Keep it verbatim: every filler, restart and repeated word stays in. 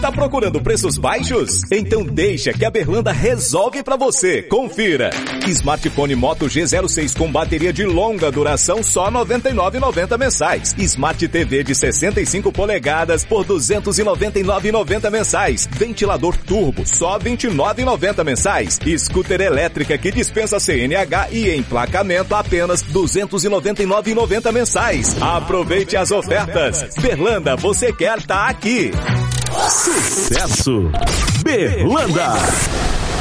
Tá procurando preços baixos? Então deixa que a Berlanda resolve pra você. Confira. Smartphone Moto G zero seis com bateria de longa duração só noventa e nove reais e noventa centavos mensais. Smart T V de sessenta e cinco polegadas por duzentos e noventa e nove reais e noventa centavos mensais. Ventilador turbo só vinte e nove reais e noventa centavos mensais. Scooter elétrica que dispensa C N H e emplacamento apenas duzentos e noventa e nove reais e noventa centavos mensais. Aproveite as ofertas. Berlanda, você quer tá aqui. Sucesso! Berlanda!